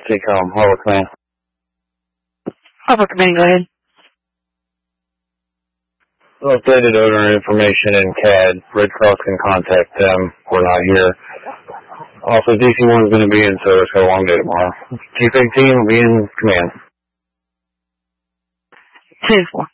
CCOM, Harbor Command. Harbor Command, go ahead. Updated owner information in CAD. Red Cross can contact them. We're not here. Also, DC-1 is going to be in service for a long day tomorrow. Chief 18 will be in command. 10-4.